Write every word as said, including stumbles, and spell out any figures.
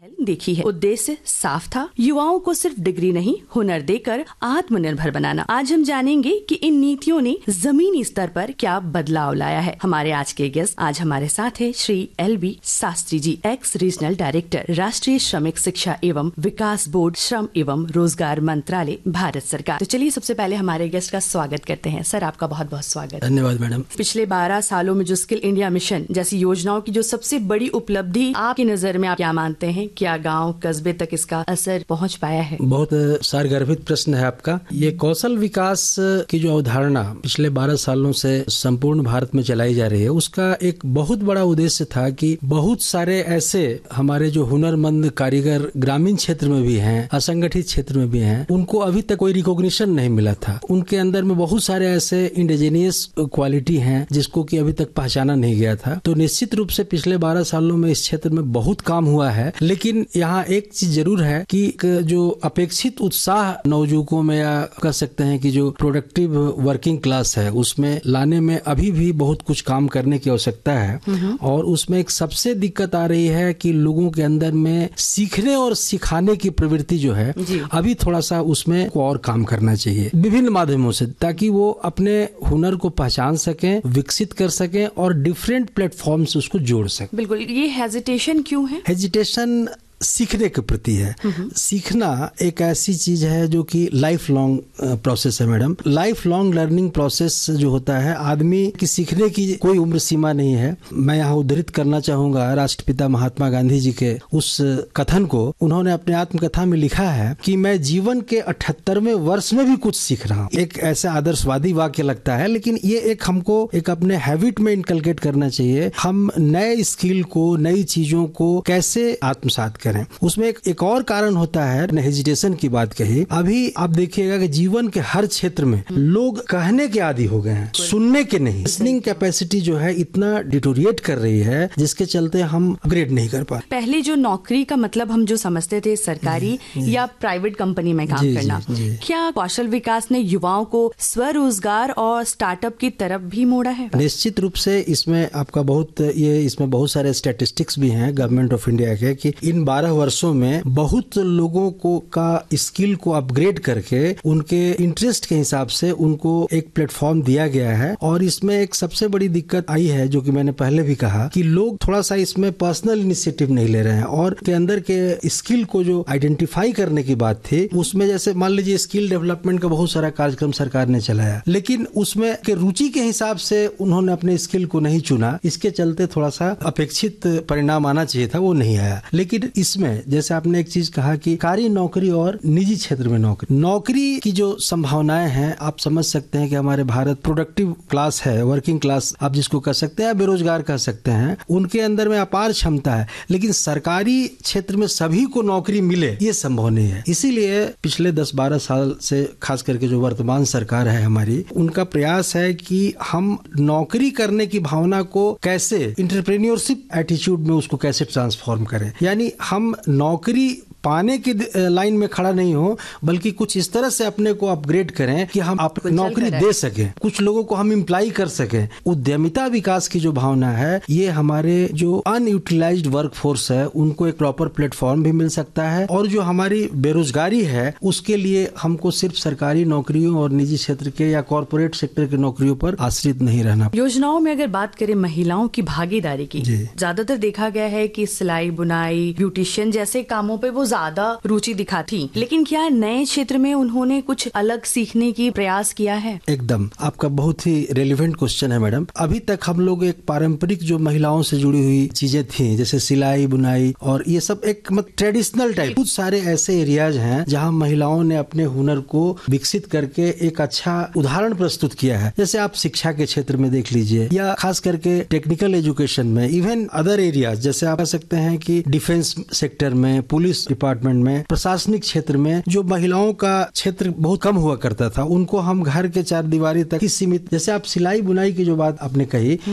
देखी है। उद्देश्य साफ था, युवाओं को सिर्फ डिग्री नहीं हुनर देकर आत्मनिर्भर बनाना। आज हम जानेंगे कि इन नीतियों ने जमीनी स्तर पर क्या बदलाव लाया है। हमारे आज के गेस्ट आज हमारे साथ है Shri L B Shastri ji, x regional director, राष्ट्रीय श्रमिक शिक्षा एवं विकास बोर्ड, श्रम एवं रोजगार मंत्रालय, भारत सरकार। तो चलिए सबसे पहले हमारे गेस्ट का स्वागत करते हैं। सर, आपका बहुत बहुत स्वागत। धन्यवाद मैडम। पिछले बारह सालों में जो स्किल इंडिया मिशन जैसी योजनाओं की जो सबसे बड़ी उपलब्धि आपकी नजर में, आप क्या मानते हैं, क्या गांव कस्बे तक इसका असर पहुंच पाया है? बहुत सारगर्भित प्रश्न है आपका। ये कौशल विकास की जो अवधारणा पिछले बारह सालों से संपूर्ण भारत में चलाई जा रही है, उसका एक बहुत बड़ा उद्देश्य था कि बहुत सारे ऐसे हमारे जो हुनरमंद कारीगर ग्रामीण क्षेत्र में भी हैं, असंगठित क्षेत्र में भी हैं, उनको अभी तक कोई रिकॉग्निशन नहीं मिला था। उनके अंदर में बहुत सारे ऐसे इंडिजीनियस क्वालिटी हैं जिसको कि अभी तक पहचाना नहीं गया था। तो निश्चित रूप से पिछले बारह सालों में इस क्षेत्र में बहुत काम हुआ है। लेकिन यहाँ एक चीज जरूर है कि जो अपेक्षित उत्साह नवयुवकों में, या कह सकते हैं कि जो प्रोडक्टिव वर्किंग क्लास है, उसमें लाने में अभी भी बहुत कुछ काम करने की आवश्यकता है। और उसमें एक सबसे दिक्कत आ रही है कि लोगों के अंदर में सीखने और सिखाने की प्रवृत्ति जो है, अभी थोड़ा सा उसमें को और काम करना चाहिए विभिन्न माध्यमों से, ताकि वो अपने हुनर को पहचान सकें, विकसित कर सकें और डिफरेंट प्लेटफॉर्म से उसको जोड़ सकें। बिल्कुल। ये हेजिटेशन क्यों है? हेजिटेशन सीखने के प्रति है। सीखना एक ऐसी चीज है जो कि लाइफ लॉन्ग प्रोसेस है madam. Life long learning process जो होता है, आदमी की सीखने की कोई उम्र सीमा नहीं है। मैं यहाँ उद्धृत करना चाहूंगा राष्ट्रपिता महात्मा गांधी जी के उस कथन को। उन्होंने अपने आत्मकथा में लिखा है कि मैं जीवन के अठहत्तरवें वर्ष में भी कुछ सीख रहा हूँ। एक ऐसा आदर्शवादी वाक्य लगता है, लेकिन ये एक हमको एक अपने हैबिट में इनकलकेट करना चाहिए। हम नए स्किल को, नई चीजों को कैसे आत्मसात करें। उसमें एक, एक और कारण होता है, हेजिटेशन की बात कही। अभी आप देखिएगा कि जीवन के हर क्षेत्र में लोग कहने के आदी हो गए हैं, सुनने के नहीं। लिसनिंग कैपेसिटी जो है इतना डिटोरिएट कर रही है, जिसके चलते हम अपग्रेड नहीं कर पा। पहले जो नौकरी का मतलब हम जो समझते थे सरकारी या प्राइवेट कंपनी में काम जी, करना जी, जी। क्या कौशल विकास ने युवाओं को स्वरोजगार और स्टार्टअप की तरफ भी मोड़ा है? निश्चित रूप से इसमें आपका बहुत ये इसमें बहुत सारे स्टैटिस्टिक्स भी हैं गवर्नमेंट ऑफ इंडिया के, कि इन बारह वर्षों में बहुत लोगों को का स्किल को अपग्रेड करके उनके इंटरेस्ट के हिसाब से उनको एक प्लेटफॉर्म दिया गया है। और इसमें एक सबसे बड़ी दिक्कत आई है, जो कि मैंने पहले भी कहा, कि लोग थोड़ा सा इसमें पर्सनल इनिशिएटिव नहीं ले रहे हैं और के अंदर के स्किल को जो आइडेंटिफाई करने की बात थी, उसमें जैसे मान लीजिए स्किल डेवलपमेंट का बहुत सारा कार्यक्रम सरकार ने चलाया, लेकिन उसमें के रुचि के हिसाब से उन्होंने अपने स्किल को नहीं चुना। इसके चलते थोड़ा सा अपेक्षित परिणाम आना चाहिए था, वो नहीं आया। लेकिन इसमें जैसे आपने एक चीज कहा कि सरकारी नौकरी और निजी क्षेत्र में नौकरी नौकरी की जो संभावनाएं हैं, आप समझ सकते हैं कि हमारे भारत प्रोडक्टिव क्लास है, वर्किंग क्लास आप जिसको कह सकते हैं, बेरोजगार कह सकते हैं, उनके अंदर में अपार क्षमता है। लेकिन सरकारी क्षेत्र में सभी को नौकरी मिले, ये संभव नहीं है। इसीलिए पिछले दस बारह साल से खास करके जो वर्तमान सरकार है हमारी, उनका प्रयास है कि हम नौकरी करने की भावना को कैसे, एंटरप्रेन्योरशिप एटीट्यूड में उसको कैसे ट्रांसफॉर्म करें। यानी हम नौकरी पाने की लाइन में खड़ा नहीं हो, बल्कि कुछ इस तरह से अपने को अपग्रेड करें कि हम आप नौकरी दे सकें, कुछ लोगों को हम इम्प्लाई कर सकें। उद्यमिता विकास की जो भावना है, ये हमारे जो अनयूटिलाइज्ड वर्क फोर्स है उनको एक प्रॉपर प्लेटफॉर्म भी मिल सकता है। और जो हमारी बेरोजगारी है, उसके लिए हमको सिर्फ सरकारी नौकरियों और निजी क्षेत्र के या कॉर्पोरेट सेक्टर की नौकरियों पर आश्रित नहीं रहना। योजनाओं में अगर बात करें महिलाओं की भागीदारी की, ज्यादातर देखा गया है कि सिलाई बुनाई, ब्यूटिशियन जैसे कामों पे वो ज्यादा रुचि दिखाती, लेकिन क्या नए क्षेत्र में उन्होंने कुछ अलग सीखने की प्रयास किया है? एकदम, आपका बहुत ही रेलिवेंट क्वेश्चन है मैडम। अभी तक हम लोग एक पारंपरिक जो महिलाओं से जुड़ी हुई चीजें थी, जैसे सिलाई बुनाई और ये सब एक मतलब ट्रेडिशनल टाइप, कुछ सारे ऐसे एरियाज हैं जहां महिलाओं ने अपने हुनर को विकसित करके एक अच्छा उदाहरण प्रस्तुत किया है। जैसे आप शिक्षा के क्षेत्र में देख लीजिए, या खास करके टेक्निकल एजुकेशन में, इवन अदर एरियाज जैसे आप कह सकते हैं कि डिफेंस सेक्टर में, पुलिस डिपार्टमेंट में, प्रशासनिक क्षेत्र में जो महिलाओं का क्षेत्र बहुत कम हुआ करता था, उनको हम घर के चार दीवारी तक ही सीमित। जैसे आप सिलाई बुनाई की जो बात आपने कही,